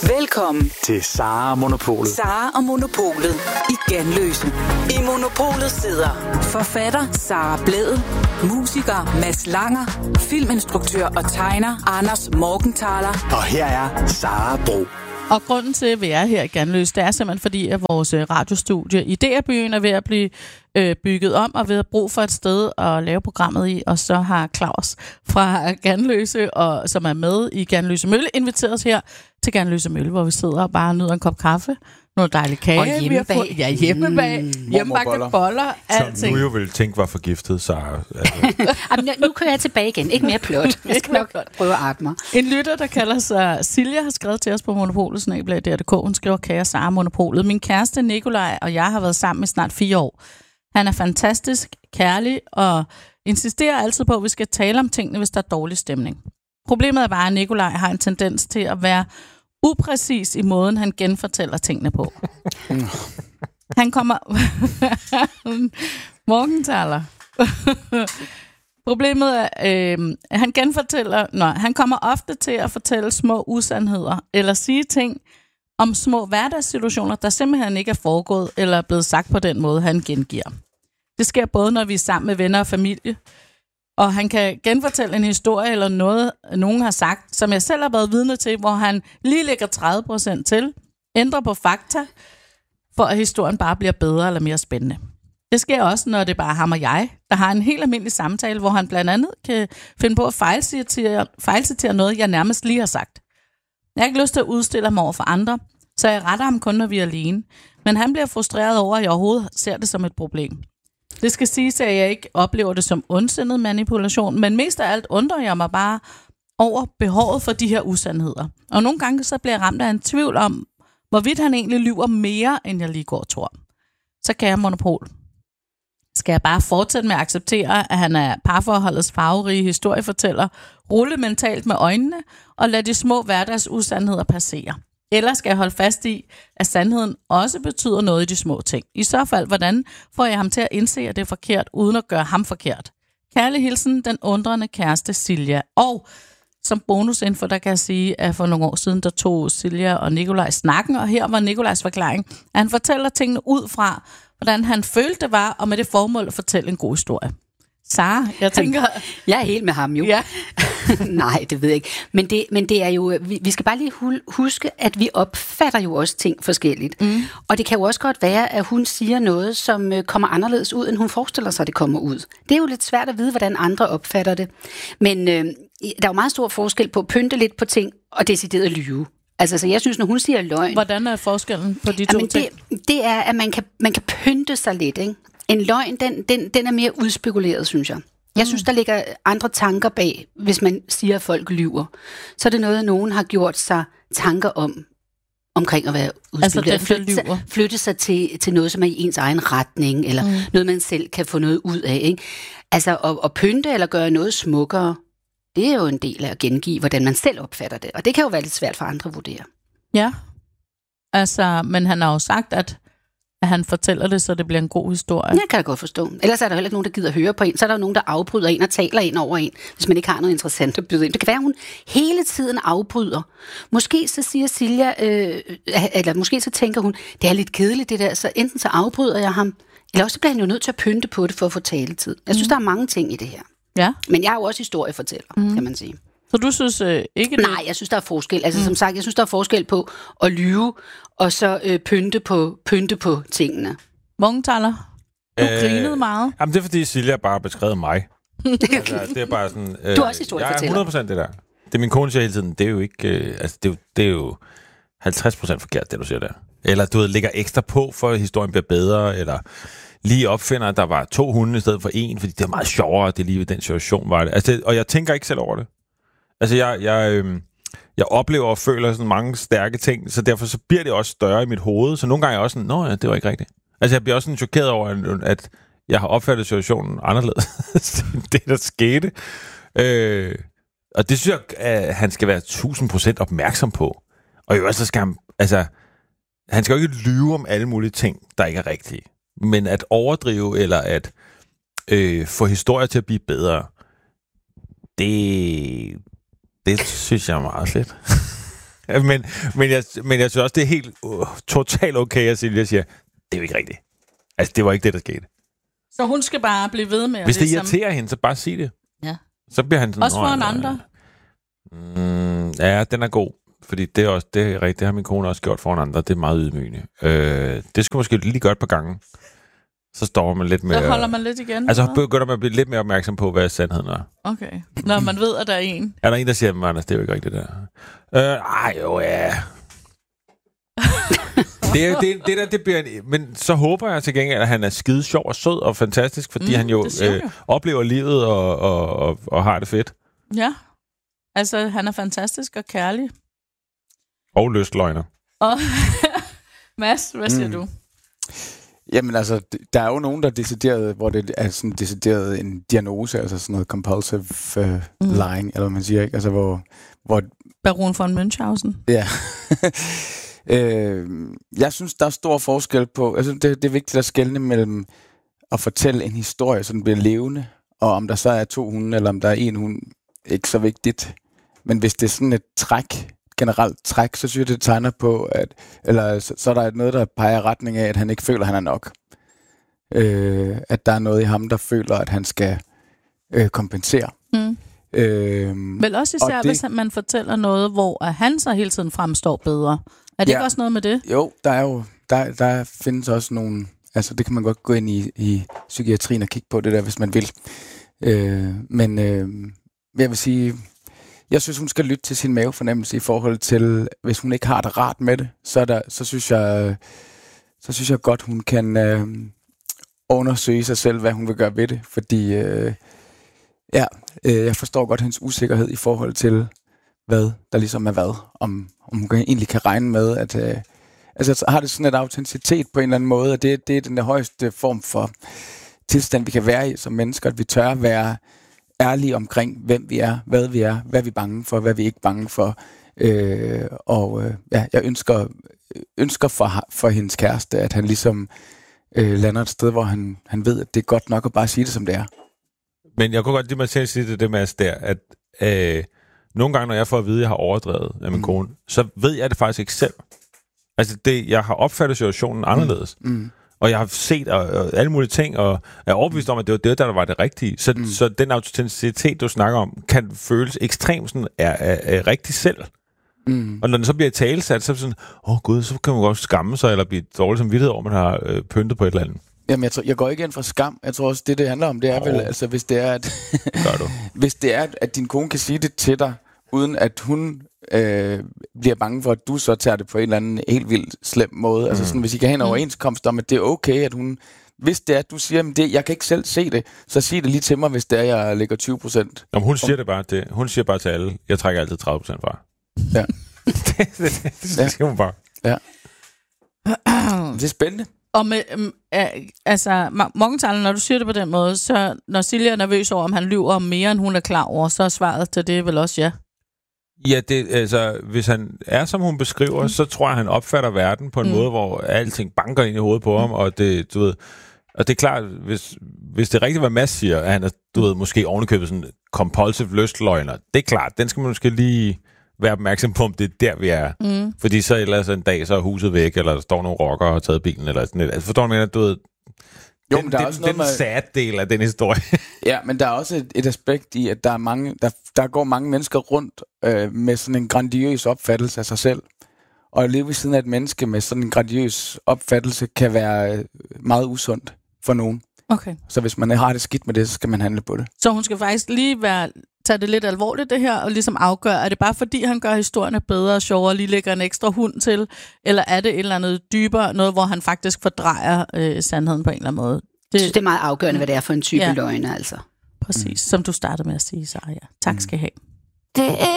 Velkommen til Sara og Monopolet. Sara og Monopolet i Ganløse. I Monopolet sidder forfatter Sara Blædel, musiker Mads Langer, filminstruktør og tegner Anders Morgenthaler. Og her er Sara Bro. Og grunden til, at vi er her i Ganløse, det er simpelthen fordi, at vores radiostudie i DR-byen er ved at blive bygget om, og ved at bruge for et sted at lave programmet i. Og så har Claus fra Ganløse, og som er med i Ganløse Mølle, inviteret os her til Ganløse Mølle, hvor vi sidder og bare nyder en kop kaffe, noget dejlig kage. Og hjemmebag. Ja, hjemmebag. Hjemmebagte boller. Som du jo ville tænke var forgiftet, så... Jamen, nu kører jeg tilbage igen. Ikke mere plot. Jeg skal nok prøve at arte mig. En lytter, der kalder sig Silja, har skrevet til os på monopolet.dk. Hun skriver, kære Sara Monopolet. Min kæreste Nikolaj og jeg har været sammen i snart 4 år. Han er fantastisk, kærlig og insisterer altid på, at vi skal tale om tingene, hvis der er dårlig stemning. Problemet er bare, at Nikolaj har en tendens til at være upræcis i måden, han genfortæller tingene på. Han kommer... Morgenthaler. Problemet er, han genfortæller... han kommer ofte til at fortælle små usandheder, eller sige ting om små hverdagssituationer, der simpelthen ikke er foregået, eller er blevet sagt på den måde, han gengiver. Det sker både, når vi er sammen med venner og familie, og han kan genfortælle en historie eller noget, nogen har sagt, som jeg selv har været vidne til, hvor han lige lægger 30% til, ændrer på fakta, for at historien bare bliver bedre eller mere spændende. Det sker også, når det bare er ham og jeg, der har en helt almindelig samtale, hvor han blandt andet kan finde på at fejlcitere noget, jeg nærmest lige har sagt. Jeg har ikke lyst til at udstille ham over for andre, så jeg retter ham kun, når vi er alene. Men han bliver frustreret over, at jeg overhovedet ser det som et problem. Det skal siges, at jeg ikke oplever det som ondsindet manipulation, men mest af alt undrer jeg mig bare over behovet for de her usandheder. Og nogle gange så bliver jeg ramt af en tvivl om, hvorvidt han egentlig lyver mere, end jeg lige går og tror. Så kan jeg monopol. Skal jeg bare fortsætte med at acceptere, at han er parforholdets farverige historiefortæller, rulle mentalt med øjnene og lade de små hverdagsusandheder passere? Eller skal jeg holde fast i, at sandheden også betyder noget i de små ting? I så fald, hvordan får jeg ham til at indse, at det er forkert, uden at gøre ham forkert? Kærlig hilsen, den undrende kæreste Silja. Og som bonusinfo, der kan jeg sige, at for nogle år siden, der tog Silja og Nikolaj snakken, og her var Nikolajs forklaring, at han fortæller tingene ud fra, hvordan han følte det var, og med det formål at fortælle en god historie. Sara, jeg tænker... Jeg er helt med ham jo. Ja. Nej, det ved jeg ikke. Men det er jo... Vi skal bare lige huske, at vi opfatter jo også ting forskelligt. Og det kan jo også godt være, at hun siger noget, som kommer anderledes ud, end hun forestiller sig, det kommer ud. Det er jo lidt svært at vide, hvordan andre opfatter det. Men der er jo meget stor forskel på at pynte lidt på ting, og decideret lyve. Altså, så jeg synes, når hun siger løgn... Hvordan er forskellen på de to ting? Det er, at man kan pynte sig lidt, ikke? En løgn, den er mere udspekuleret, synes jeg. Jeg synes, der ligger andre tanker bag, hvis man siger, at folk lyver. Så er det noget, nogen har gjort sig tanker omkring at være udspekuleret. Altså flytte sig til noget, som er i ens egen retning, eller noget, man selv kan få noget ud af. Ikke? Altså at pynte eller gøre noget smukkere, det er jo en del af at gengive, hvordan man selv opfatter det. Og det kan jo være lidt svært for andre at vurdere. Ja, altså, men han har jo sagt, at han fortæller det, så det bliver en god historie. Jeg kan da godt forstå. Ellers er der heller ikke nogen, der gider høre på en. Så er der jo nogen, der afbryder en og taler en over en, hvis man ikke har noget interessant at byde ind. Det kan være, at hun hele tiden afbryder. Måske så siger Silja, eller måske så tænker hun, det er lidt kedeligt det der, så enten så afbryder jeg ham, eller også bliver han jo nødt til at pynte på det for at få taletid. Jeg synes, der er mange ting i det her. Ja. Men jeg er jo også historiefortæller, kan man sige. Så du synes ikke det? Nej, jeg synes, der er forskel. Altså som sagt, jeg synes, der er forskel på at lyve, og så pynte på tingene. Morgenthaler, du grinede meget. Jamen, det er fordi Silja bare har beskrevet mig. Altså, det er bare sådan... Du er også historiefortæller. Jeg er 100% det der. Det min kone siger hele tiden, det er jo ikke... det er jo 50% forkert, det du siger der. Eller du lægger ekstra på, for at historien bliver bedre, eller lige opfinder, at der var 2 hunde i stedet for 1, fordi det er meget sjovere, det lige ved den situation var det. Altså, og jeg tænker ikke selv over det. Altså, jeg oplever og føler sådan mange stærke ting, så derfor så bliver det også større i mit hoved. Så nogle gange er jeg også sådan, nå ja, det var ikke rigtigt. Altså, jeg bliver også sådan chokeret over, at jeg har opfattet situationen anderledes. Det, der skete. Og det synes jeg, at han skal være 1000% opmærksom på. Og jo også skal han skal jo ikke lyve om alle mulige ting, der ikke er rigtige. Men at overdrive, eller at få historier til at blive bedre, det synes jeg er meget fedt. men jeg synes også, det er helt totalt okay, at Silja siger, det er jo ikke rigtigt. Altså, det var ikke det, der skete. Så hun skal bare blive ved med... Hvis det irriterer hende, så bare sig det. Ja. Så bliver han sådan... Også foran andre? Ja, den er god. Fordi det er rigtigt. Det har min kone også gjort foran andre. Det er meget ydmygende. Det skulle måske lige gøre et par gange. Så står man lidt mere... Så holder man lidt igen? Altså begynder man at blive lidt mere opmærksom på, hvad sandheden er. Okay. Når man ved, at der er en. Er der en, der siger, Anders, det er jo ikke rigtigt, det der. Jo, ja. det bliver... Men så håber jeg til gengæld, at han er skide sjov og sød og fantastisk, fordi han jo oplever livet og har det fedt. Ja. Altså, han er fantastisk og kærlig. Og lystløgner. Og Mads, hvad siger du? Jamen altså, der er jo nogen, der er decideret, hvor det er sådan decideret en diagnose, altså sådan noget compulsive lying, eller hvad man siger, ikke? Altså hvor Baron von Münchhausen. Ja. Jeg synes, der er stor forskel på, altså det er vigtigt at skelne mellem at fortælle en historie, så den bliver levende, og om der så er 2 hunde, eller om der er 1 hund, ikke så vigtigt. Men hvis det er sådan et generelt træk, så synes jeg, det tegner på, så er der noget, der peger i retning af, at han ikke føler, at han er nok. At der er noget i ham, der føler, at han skal kompensere. Vel også især, hvis man fortæller noget, hvor han så hele tiden fremstår bedre. Er det ikke også noget med det? Jo, der findes også nogle... Altså, det kan man godt gå ind i psykiatrien og kigge på det der, hvis man vil. Men jeg vil sige... Jeg synes, hun skal lytte til sin mavefornemmelse i forhold til, hvis hun ikke har det rart med det, så synes jeg godt, hun kan undersøge sig selv, hvad hun vil gøre ved det. Fordi jeg forstår godt hendes usikkerhed i forhold til, hvad der ligesom er hvad. Om hun egentlig kan regne med, at altså har det sådan et autenticitet på en eller anden måde, og det er den der højeste form for tilstand, vi kan være i som mennesker, at vi tør være ærlige omkring, hvem vi er, hvad vi er bange for, hvad vi ikke er bange for. Jeg ønsker for hendes kæreste, at han ligesom lander et sted, hvor han ved, at det er godt nok at bare sige det, som det er. Men jeg kunne godt lide mig til at sige det Mads, der, at nogle gange, når jeg får at vide, at jeg har overdrevet af min kone, så ved jeg det faktisk ikke selv. Altså, jeg har opfattet situationen anderledes. Og jeg har set alle mulige ting, og er overbevist om, at det var det, der var det rigtige. Så den autenticitet, du snakker om, kan føles ekstremt sådan, er rigtig selv. Og når den så bliver talesat, så er det sådan, gud, så kan man godt skamme sig, eller blive dårlig samvittighed over, man har pyntet på et eller andet. Jamen, jeg går ikke ind for skam. Jeg tror også, det handler om, det er vel, altså, hvis det er, at, hvis det er, at din kone kan sige det til dig, uden at hun bliver bange for, at du så tager det på en eller anden helt vildt slem måde. Altså sådan, hvis I kan have en overenskomst om, at det er okay, at hun... Hvis det er, at du siger, at jeg kan ikke selv se det, så sig det lige til mig, hvis det er, jeg lægger 20%. Jamen, hun siger det bare hun siger bare til alle, jeg trækker altid 30% fra. Ja. det siger hun bare. Ja. Det er spændende. Og med, altså, Morgenthaler, når du siger det på den måde, så når Silja er nervøs over, om han lyver mere, end hun er klar over, så er svaret til det vel også ja? Ja, altså, hvis han er, som hun beskriver, så tror jeg, han opfatter verden på en måde, hvor alting banker ind i hovedet på ham, og det, du ved, og det er klart, hvis det er rigtigt, hvad Mads siger, at han er, du ved, måske ovenikøbet sådan compulsive lystløgner, det er klart, den skal man måske lige være opmærksom på, om det er der, vi er. Fordi så ellers en dag, så er huset væk, eller der står nogle rockere og har taget bilen, eller sådan noget. Altså, forstår du, mener, du ved, jo, men der er også den sad del af den historie. Ja, men der er også et aspekt i, at der går mange mennesker rundt med sådan en grandiøs opfattelse af sig selv. Og at leve ved siden af et menneske med sådan en grandiøs opfattelse kan være meget usundt for nogen. Okay. Så hvis man har det skidt med det, så skal man handle på det. Så hun skal faktisk lige tage det lidt alvorligt, det her, og ligesom afgøre, er det bare fordi, han gør historierne bedre og sjovere, og lige lægger en ekstra hund til, eller er det et eller andet dybere, noget, hvor han faktisk fordrejer sandheden på en eller anden måde? Jeg synes, det er meget afgørende, hvad det er for en type løgne, altså. Præcis, som du startede med at sige, Sarah. Tak skal I have.